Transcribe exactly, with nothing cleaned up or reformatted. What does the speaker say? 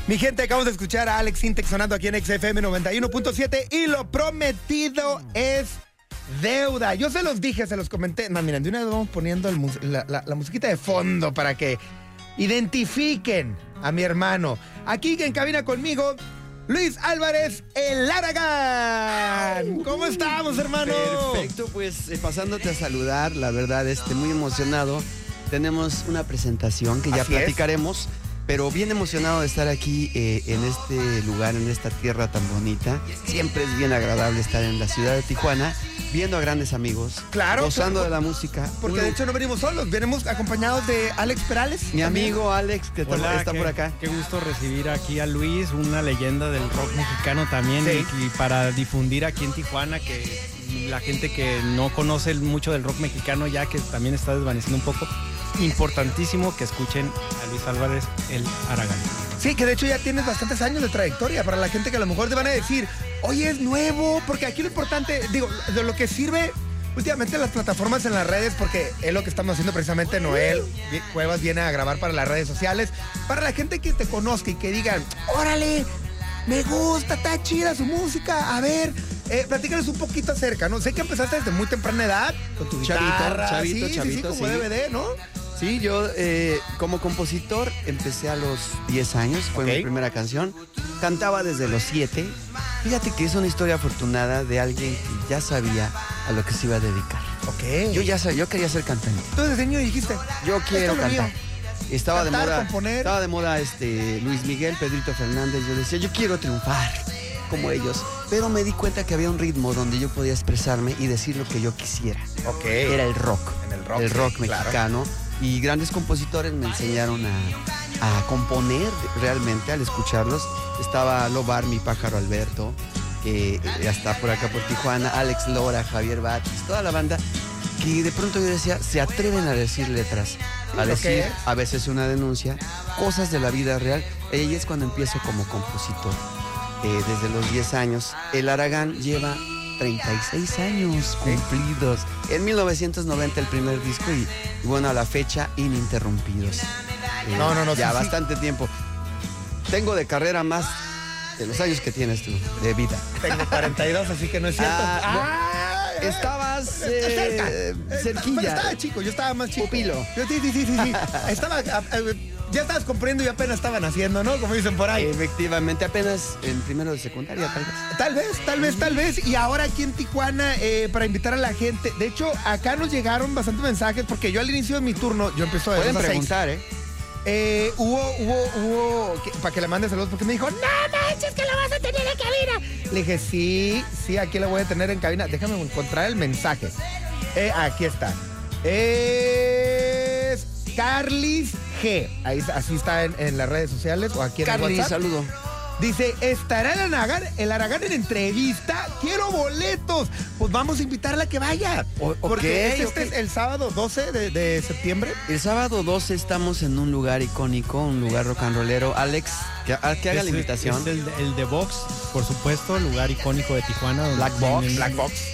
Mi gente, acabamos de escuchar a Alex Sintek sonando aquí en X F M noventa y uno punto siete y lo prometido es deuda. Yo se los dije, se los comenté. No, miren, de una vez vamos poniendo el mus- la, la, la musiquita de fondo para que identifiquen a mi hermano. Aquí en cabina conmigo, Luis Álvarez, el Aragán. ¿Cómo estamos, hermano? Perfecto, pues eh, pasándote a saludar, la verdad, este, muy emocionado. Tenemos una presentación que ya Así es. platicaremos, pero bien emocionado de estar aquí eh, en este lugar, en esta tierra tan bonita. Siempre es bien agradable estar en la ciudad de Tijuana, viendo a grandes amigos, Claro, gozando claro. de la música. Porque Uno- de hecho no venimos solos, venimos acompañados de Alex Perales. mi también. amigo Alex, que Hola, está qué, por acá. Qué gusto recibir aquí a Luis, una leyenda del rock mexicano también, Sí. y, y para difundir aquí en Tijuana, que la gente que no conoce mucho del rock mexicano, ya que también está desvaneciendo un poco, importantísimo que escuchen a Luis Álvarez, el Aragán. Sí, que de hecho ya tienes bastantes años de trayectoria. Para la gente que a lo mejor te van a decir, oye, es nuevo, porque aquí lo importante, digo, de lo que sirve últimamente las plataformas en las redes, porque es lo que estamos haciendo precisamente. Noel Cuevas viene a grabar para las redes sociales, para la gente que te conozca y que digan, órale, me gusta, está chida su música, a ver, eh, platícanos un poquito acerca, ¿no? Sé que empezaste desde muy temprana edad, con tu Chavito, guitarra, chavito, sí, sí, chavito, sí, como sí. D V D, ¿no? Sí, yo eh, como compositor empecé a los diez años, fue Ok. mi primera canción. Cantaba desde los siete. Fíjate que es una historia afortunada de alguien que ya sabía a lo que se iba a dedicar. Ok. Yo ya sabía, yo quería ser cantante. Tú desde niño dijiste, Yo quiero esto es lo cantar. mío. Estaba Cantar, de moda, componer. estaba de moda este Luis Miguel, Pedrito Fernández. Yo decía, yo quiero triunfar como ellos. Pero me di cuenta que había un ritmo donde yo podía expresarme y decir lo que yo quisiera. Ok. Era el rock. En el rock, El rock sí, claro. mexicano. Y grandes compositores me enseñaron a, a componer realmente al escucharlos. Estaba Lobar, mi pájaro Alberto, que ya está por acá por Tijuana, Alex Lora, Javier Batis, toda la banda, que de pronto yo decía, se atreven a decir letras, a ¿Lo decir que es? a veces una denuncia, cosas de la vida real. Y ahí es cuando empiezo como compositor. Eh, desde los diez años. El Aragán lleva treinta y seis años cumplidos. En mil novecientos noventa el primer disco y, y bueno, a la fecha, ininterrumpidos. Eh, No, no, no, Ya sí, sí. bastante tiempo. Tengo de carrera más de los años que tienes tú, de vida. Tengo cuarenta y dos, así que no es cierto. Ah, Ah, Estabas cerca. eh, Eh, cerquilla. Pero estaba chico, yo estaba más chico. Pupilo. Yo, sí, sí, sí, sí, sí. Estaba, ah, eh, ya estabas componiendo y apenas estaban haciendo, ¿no? Como dicen por ahí. Efectivamente, apenas en primero de secundaria, tal vez. Tal vez, tal vez, tal vez. Y ahora aquí en Tijuana, eh, para invitar a la gente. De hecho, acá nos llegaron bastantes mensajes, porque yo al inicio de mi turno, yo empiezo de Pueden dos a seis. preguntar, ¿eh? Eh, hubo, hubo, hubo, que- para que le mande saludos, porque me dijo, no manches que la vas a tener en cabina. Le dije, sí, sí, aquí la voy a tener en cabina. Déjame encontrar el mensaje. Eh, aquí está. Es Carlis G. Ahí, así está en, en las redes sociales o aquí en el Carly, WhatsApp. saludo. Dice, ¿estará el Aragán, el Aragán en entrevista? ¡Quiero boletos! Pues vamos a invitarla a que vaya. O- Porque ok, es este, ok. el sábado doce de, de septiembre. El sábado doce estamos en un lugar icónico, un lugar rock and rollero. Alex, que, a- que haga Es- la invitación. Es el, el de Vox, por supuesto, lugar icónico de Tijuana. donde Black Box, tienen- Black Box.